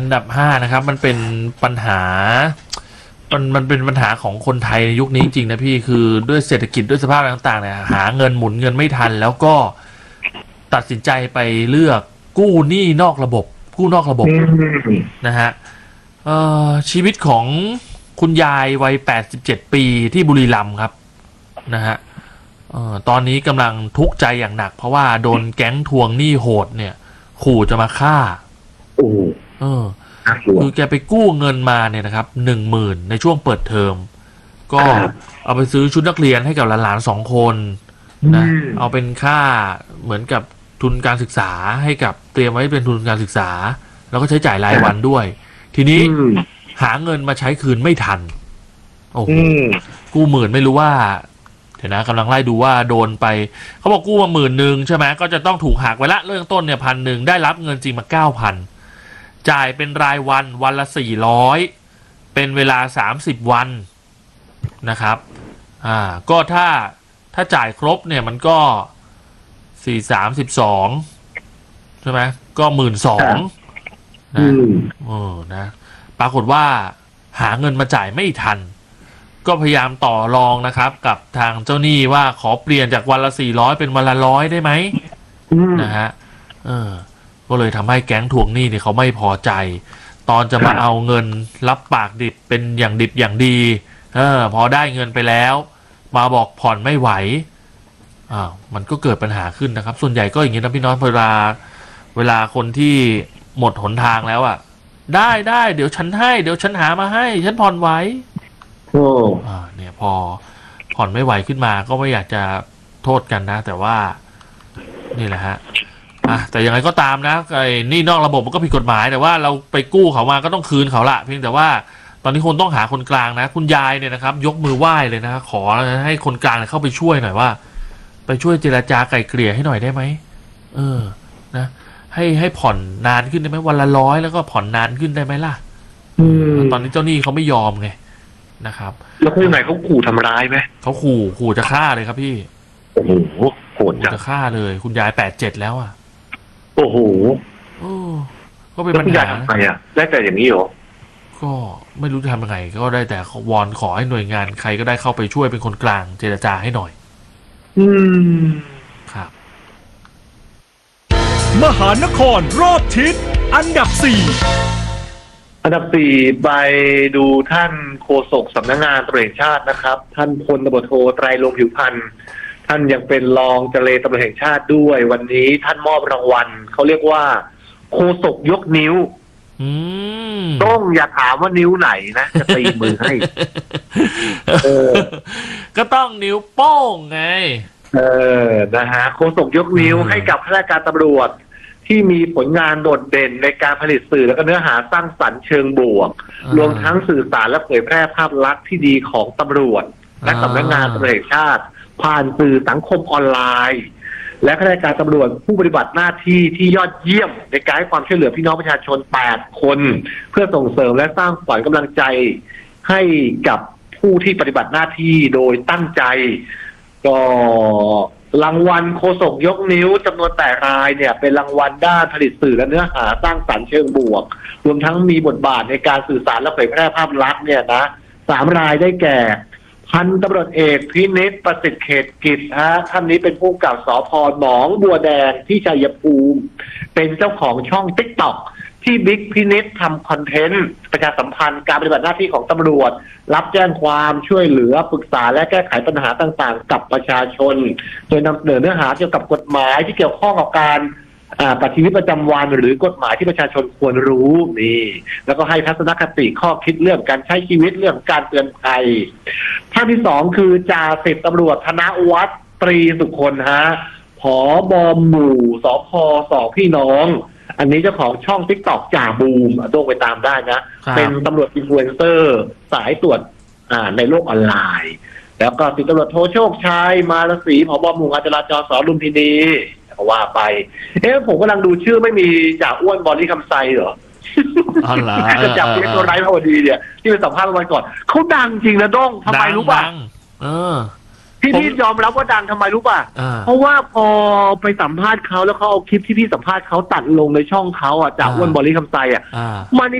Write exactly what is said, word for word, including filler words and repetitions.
ดับห้านะครับมันเป็นปัญหามันมันเป็นปัญหาของคนไทยในยุคนี้จริงๆนะพี่คือด้วยเศรษฐกิจด้วยสภาพต่างๆเนี่ยหาเงินหมุนเงินไม่ทันแล้วก็ตัดสินใจไปเลือกกู้หนี้นอกระบบกู้นอกระบบนะฮะชีวิตของคุณยายวัยแปดสิบเจ็ดปีที่บุรีรัมย์ครับนะฮะตอนนี้กำลังทุกข์ใจอย่างหนักเพราะว่าโดนแก๊งทวงหนี้โหดเนี่ยขู่จะมาฆ่าโอ้เออคือแกไปกู้เงินมาเนี่ยนะครับหนึ่งหมื่นในช่วงเปิดเทอมก็เอาไปซื้อชุดนักเรียนให้กับหลานๆสองคนนะเอาเป็นค่าเหมือนกับทุนการศึกษาให้กับเตรียมไว้เป็นทุนการศึกษาแล้วก็ใช้จ่ายรายวันด้วยทีนี้หาเงินมาใช้คืนไม่ทันโอ้โหกู้หมื่นไม่รู้ว่าเดี๋ยวนะกำลังไล่ดูว่าโดนไปเขาบอกกู้มาหมื่นหนึ่งใช่ไหมก็จะต้องถูกหักไว้ละเรื่องต้นเนี่ยพันหนึ่งได้รับเงินจริงมาเก้าพันจ่ายเป็นรายวันวันละสี่ร้อยเป็นเวลาสามสิบวันนะครับอ่าก็ถ้าถ้าจ่ายครบเนี่ยมันก็สี่สามสิบสองใช่ไหมก็หมื่นสองนะเออนะปรากฏว่าหาเงินมาจ่ายไม่ทันก็พยายามต่อรองนะครับกับทางเจ้าหนี้ว่าขอเปลี่ยนจากวันละสี่ร้อยเป็นวันละร้อยได้ไหมนะฮะเออก็เลยทำให้แก๊งทวงหนี้เนี่ยเขาไม่พอใจตอนจะมาเอาเงินรับปากดิบเป็นอย่างดิบอย่างดีเออพอได้เงินไปแล้วมาบอกผ่อนไม่ไหวอ้าวมันก็เกิดปัญหาขึ้นนะครับส่วนใหญ่ก็อย่างนี้นะพี่น้องเวลาเวลาคนที่หมดหนทางแล้วอ่ะได้ได้เดี๋ยวฉันให้เดี๋ยวฉันหามาให้ฉันผ่อนไหวโอ้อ่าเนี่ยพอผ่อนไม่ไหวขึ้นมาก็ไม่อยากจะโทษกันนะแต่ว่านี่แหละฮะอ่ะแต่ยังไงก็ตามนะไอ้นี่นอกระบบมันก็ผิดกฎหมายแต่ว่าเราไปกู้เขามาก็ต้องคืนเขาละเพียงแต่ว่าตอนนี้คนต้องหาคนกลางนะคุณยายเนี่ยนะครับยกมือไหว้เลยนะขอให้คนกลางเข้าไปช่วยหน่อยว่าไปช่วยเจรจาไกล่เกลี่ยให้หน่อยได้ไหมเออนะให้ให้ผ่อนนานขึ้นได้ไหมวันละร้อยแล้วก็ผ่อนนานขึ้นได้ไหมล่ะตอนนี้เจ้าหนี้เขาไม่ยอมไงนะครับแล้วข้างในเขาขู่ทำร้ายไหมเขาขู่ขู่จะฆ่าเลยครับพี่โอ้โหโหดจังจะฆ่าเลยคุณยายแปดเจ็ดแล้วอ่ะโอ้โหโอ้ก็เป็นปัญหาไงอ่ะได้แต่อย่างนี้เหรอก็ไม่รู้จะทำยังไงก็ได้แต่วอนขอให้หน่วยงานใครก็ได้เข้าไปช่วยเป็นคนกลางเจรจาให้หน่อยอืมครับมหานครรอบทิศอันดับสี่อันดับสี่ไปดูท่านโฆษกสำนักงานตำรวจแห่งชาตินะครับท่านพลตำรวจโทไตรรงค์ผิวพันธ์ท่านยังเป็นรองเจรตำรวจแห่งชาติด้วยวันนี้ท่านมอบรางวัลเขาเรียกว่าโฆษกยกนิ้วต้องอย่าถามว่านิ้วไหนนะจะตีมือให้เออก็ต้องนิ้วโป้งไงเออนะฮะโฆษกยกนิ้วให้กับข้าราชการตำรวจที่มีผลงานโดดเด่นในการผลิตสื่อและก็เนื้อหาสร้างสรรค์เชิงบวกรวมทั้งสื่อสารและเผยแพร่ภาพลักษณ์ที่ดีของตำรวจและสำนักงานตำรวจแห่งชาติผ่านสื่อสังคมออนไลน์และข้าราชการตำรวจผู้ปฏิบัติหน้าที่ที่ยอดเยี่ยมในการให้ความช่วยเหลือพี่น้องประชาชนแปดคนเพื่อส่งเสริมและสร้างขวัญกำลังใจให้กับผู้ที่ปฏิบัติหน้าที่โดยตั้งใจก็รางวัลโฆษกยกนิ้วจำนวนแปดรายเนี่ยเป็นรางวัลด้านผลิตสื่อและเนื้อหาสร้างสรรค์เชิงบวกรวมทั้งมีบทบาทในการสื่อสารและเผยแพร่ภาพลักษณ์เนี่ยนะสามรายได้แก่พันตำรวจเอกพินิจประสิทธิ์เขตกิจฮะท่านนี้เป็นผู้กำกับสภ.หนองบัวแดงที่ชัยภูมิเป็นเจ้าของช่อง ติ๊กต็อก ที่บิ๊กพินิจทำคอนเทนต์ประชาสัมพันธ์การปฏิบัติหน้าที่ของตำรวจรับแจ้งความช่วยเหลือปรึกษาและแก้ไขปัญหาต่างๆกับประชาชนโดยนำเสนอเนื้อหาเกี่ยวกับกฎหมายที่เกี่ยวข้องกับการปฏิบัติชีวิตประจำวันหรือกฎหมายที่ประชาชนควรรู้นี่แล้วก็ให้ทัศนคติข้อคิดเรื่องการใช้ชีวิตเรื่องการเตือนภัยท่านที่สองคือจ่าสิบตำรวจธนวัฒน์ตรีสุคนฮะผบ.หมู่สภ.สองพี่น้องอันนี้เจ้าของช่อง ติ๊กต็อก จ่าบูมโดนไปตามได้นะเป็นตำรวจอินฟลูเอนเซอร์สายตรวจในโลกออนไลน์แล้วก็สิบตำรวจโทโชคชัยมาลศรีผบ.หมู่งานจราจรส.ลุมพินีว่าไปเอ๊ะผมกำลังดูชื่อไม่มีจ่าอ้วนบอลลี่คำไซเหรออ๋อเหรอจะจับเพียงตัวไร้พอดีเนี่ยที่เป็นสัมภาษณ์วันก่อนเขาดังจริงนะด้งทำไมรู้ป่ะเออพี่พี่ยอมรับว่าดังทำไมรู้ป่ะเพราะว่าพอไปสัมภาษณ์เขาแล้วเขาเอาคลิปที่พี่สัมภาษณ์เขาตัดลงในช่องเขาอ่ะจ่าอ้วนบอลลี่คำไซอ่ะมัน